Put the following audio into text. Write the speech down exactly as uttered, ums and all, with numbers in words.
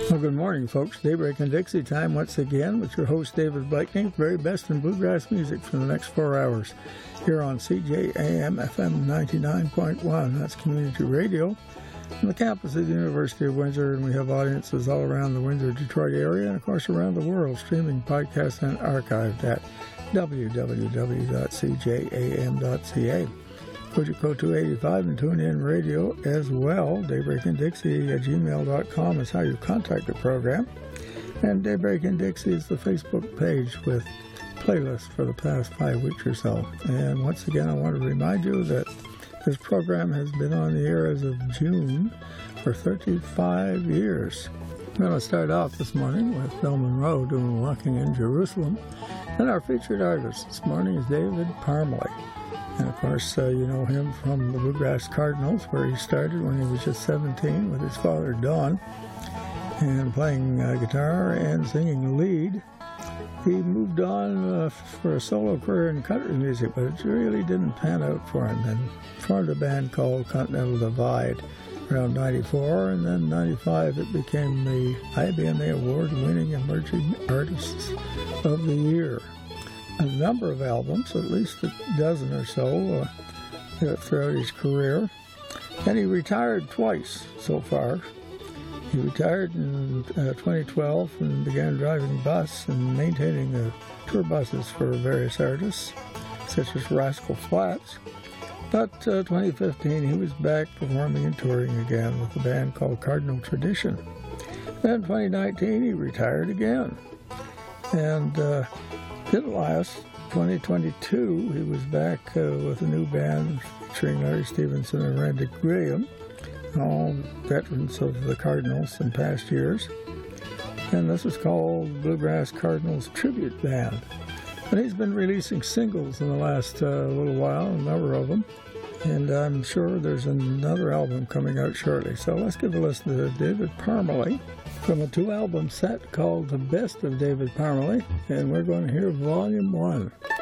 Well, good morning, folks. Daybreak and Dixie time once again with your host, David Blakeney. Very best in bluegrass music for the next four hours here on C J A M F M ninety-nine point one. That's community radio on the campus of the University of Windsor, and we have audiences all around the Windsor, Detroit area, and of course around the world, streaming, podcast, and archived at w w w dot c j a m dot c a. Kojiko two eighty-five and TuneIn Radio as well. Daybreak and Dixie at gmail dot com is how you contact the program. And Daybreak and Dixie is the Facebook page with playlists for the past five weeks or so. And once again, I want to remind you that this program has been on the air as of June for thirty-five years. I'm going to start off this morning with Bill Monroe doing Walking in Jerusalem. And our featured artist this morning is David Parmalee. And of course, uh, you know him from the Bluegrass Cardinals, where he started when he was just seventeen with his father, Don, and playing uh, guitar and singing lead. He moved on uh, for a solo career in country music, but it really didn't pan out for him, and formed a band called Continental Divide around ninety-four, and then ninety-five it became the I B M A Award-winning Emerging Artists of the Year. A number of albums, at least a dozen or so, uh, throughout his career. And he retired twice so far. He retired in uh, twenty twelve and began driving bus and maintaining uh, tour buses for various artists, such as Rascal Flatts. But uh, twenty fifteen, he was back performing and touring again with a band called Cardinal Tradition. Then twenty nineteen, he retired again. And uh, didn't last. twenty twenty-two, he was back uh, with a new band featuring Larry Stevenson and Randy Graham, all veterans of the Cardinals in past years. And this is called Bluegrass Cardinals Tribute Band. And he's been releasing singles in the last uh, little while, a number of them. And I'm sure there's another album coming out shortly. So let's give a listen to David Parmalee from a two-album set called The Best of David Parmalee, and we're going to hear Volume one.